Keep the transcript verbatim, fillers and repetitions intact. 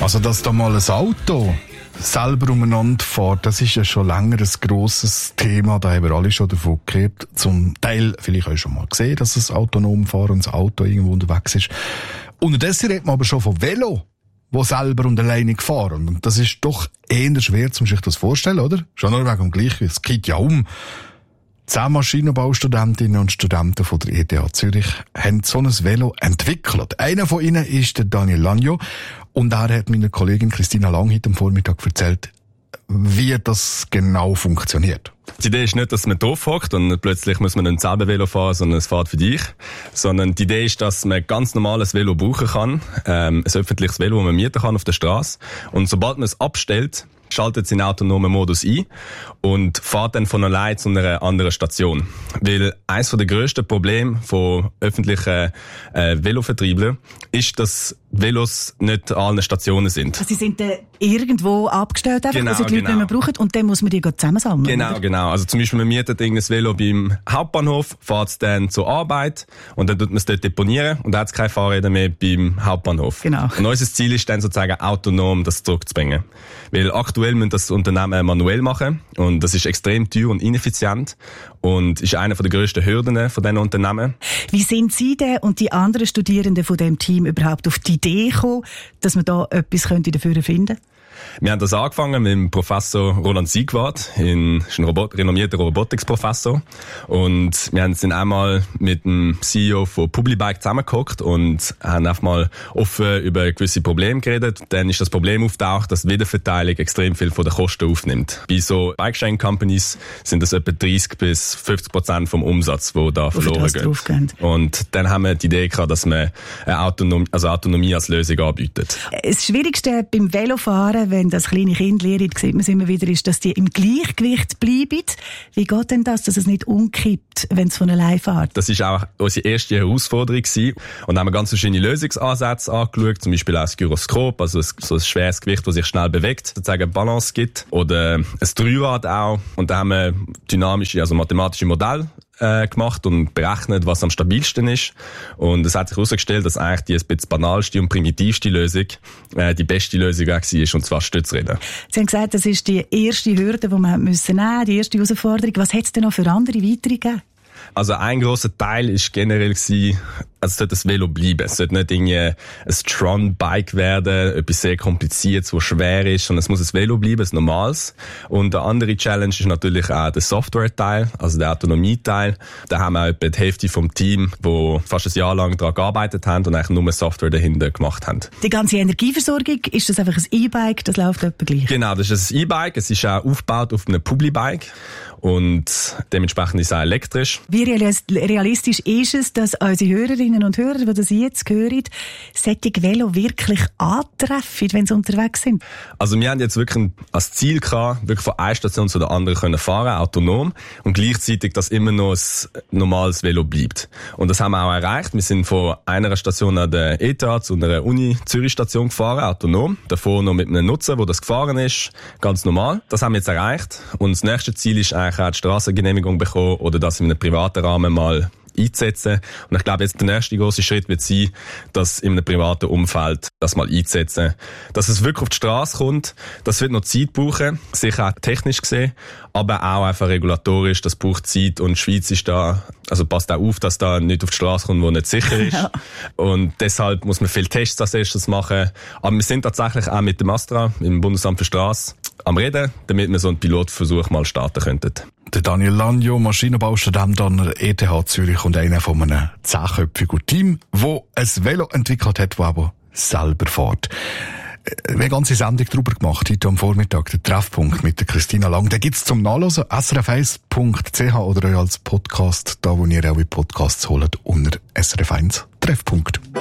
Also, dass da mal ein Auto selber umeinander fährt, das ist ja schon länger ein grosses Thema. Da haben wir alle schon davon gehört. Zum Teil vielleicht auch schon mal gesehen, dass ein autonom fahrendes Auto irgendwo unterwegs ist. Unterdessen redet man aber schon von Velo, die selber und alleine fahren. Und das ist doch eher schwer, um sich das vorzustellen, oder? Schon nur wegen dem Gleichgewicht. Es geht ja um. Zehn Maschinenbaustudentinnen und Studenten von der E T H Zürich haben so ein Velo entwickelt. Einer von ihnen ist der Daniel Lanjo. Und er hat meiner Kollegin Christina Lang heute am Vormittag erzählt, wie das genau funktioniert. Die Idee ist nicht, dass man drauf hockt und plötzlich muss man ein selber Velo fahren, sondern es fährt für dich. Sondern die Idee ist, dass man ganz normales Velo brauchen kann. Ähm, ein öffentliches Velo, das man mieten kann auf der Straße. Und sobald man es abstellt, schaltet es in autonomen Modus ein und fährt dann von allein zu einer anderen Station. Weil eines der grössten Probleme von öffentlichen äh, Velovertrieblern ist, dass Velos nicht an allen Stationen sind. Sie sind dann irgendwo abgestellt, einfach, genau, also die Leute genau. nicht mehr brauchen, und dann muss man die zusammensammeln. Genau, oder? Genau. Also zum Beispiel, man mietet irgendein Velo beim Hauptbahnhof, fährt es dann zur Arbeit und dann tut man es dort deponieren und dann hat es keine Fahrräder mehr beim Hauptbahnhof. Genau. Und unser Ziel ist dann sozusagen autonom, das zurückzubringen. Weil aktuell müssen das Unternehmen manuell machen und das ist extrem teuer und ineffizient und ist einer der grössten Hürden von diesen Unternehmen. Wie sind Sie denn und die anderen Studierenden von dem Team überhaupt auf die Idee gekommen, dass man da etwas dafür finden könnte? Wir haben das angefangen mit dem Professor Roland Siegwart, ein Robot, renommierter Robotics-Professor. Und wir haben uns dann einmal mit dem C E O von Publibike zusammengehockt und haben einfach mal offen über gewisse Probleme geredet. Dann ist das Problem auftaucht, dass die Wiederverteilung extrem viel von den Kosten aufnimmt. Bei so Bike-Sharing-Companies sind das etwa dreißig bis fünfzig Prozent vom Umsatz, wo da verloren geht. Und dann haben wir die Idee gehabt, dass man eine Autonomie, also Autonomie als Lösung anbietet. Das Schwierigste beim Velofahren, wenn das kleine Kind lernt, sieht man es immer wieder, ist, dass die im Gleichgewicht bleiben. Wie geht denn das, dass es nicht umkippt, wenn es von allein fährt? Das ist auch unsere erste Herausforderung gewesen. Und da haben wir ganz verschiedene Lösungsansätze angeschaut, zum Beispiel auch das Gyroskop, also so ein schweres Gewicht, das sich schnell bewegt, sozusagen Balance gibt, oder ein Dreirad auch. Und da haben wir dynamische, also mathematische Modelle äh, gemacht und berechnet, was am stabilsten ist. Und es hat sich herausgestellt, dass eigentlich die ein bisschen banalste und primitivste Lösung äh, die beste Lösung auch war, und zwar Stützräder. Sie haben gesagt, das ist die erste Hürde, die man müssen nehmen, die erste Herausforderung. Was hat es denn noch für andere weitere gegeben? Also ein grosser Teil war generell, also es sollte ein Velo bleiben. Es sollte nicht irgendwie ein Tron-Bike werden, etwas sehr Kompliziertes, was schwer ist, sondern es muss ein Velo bleiben, ein normales. Und eine andere Challenge ist natürlich auch der Software-Teil, also der Autonomie-Teil. Da haben wir auch etwa die Hälfte vom Team, die fast ein Jahr lang daran gearbeitet haben und eigentlich nur Software dahinter gemacht haben. Die ganze Energieversorgung, ist das einfach ein E-Bike, das läuft etwa gleich? Genau, das ist ein E-Bike. Es ist auch aufgebaut auf einem Publibike und dementsprechend ist es auch elektrisch. Wie realistisch ist es, dass unsere Hörerinnen und Hörer, die das jetzt hören, solche Velo wirklich antreffen, wenn sie unterwegs sind? Also wir haben jetzt wirklich als Ziel gehabt, wirklich von einer Station zu der anderen können fahren, autonom, und gleichzeitig, dass immer noch ein normales Velo bleibt. Und das haben wir auch erreicht. Wir sind von einer Station an der E T H zu einer Uni-Zürich-Station gefahren, autonom. Davor noch mit einem Nutzer, der das gefahren ist, ganz normal. Das haben wir jetzt erreicht. Und das nächste Ziel ist eigentlich auch die Strassengenehmigung bekommen oder das in einem privaten Rahmen mal einzusetzen. Und ich glaube, jetzt der nächste grosse Schritt wird sein, das in einem privaten Umfeld das mal einzusetzen. Dass es wirklich auf die Straße kommt, das wird noch Zeit brauchen, sicher auch technisch gesehen, aber auch einfach regulatorisch, das braucht Zeit, und die Schweiz ist da, also passt auch auf, dass da nicht auf die Straße kommt, wo nicht sicher ist. Ja. Und deshalb muss man viele Tests als erstes machen. Aber wir sind tatsächlich auch mit dem Astra, im Bundesamt für Straße, am Reden, damit wir so einen Pilotversuch mal starten könnten. Der Daniel Lanjo, Maschinenbaustudent an der E T H Zürich und einer von einem zehnköpfigen Team, der ein Velo entwickelt hat, das aber selber fährt. Wir haben eine ganze Sendung darüber gemacht, heute am Vormittag, der Treffpunkt mit der Christina Lang. Den gibt's zum Nachlesen, s r f eins punkt c h oder euch als Podcast, da wo ihr eure Podcasts holt, unter S R F eins Treffpunkt.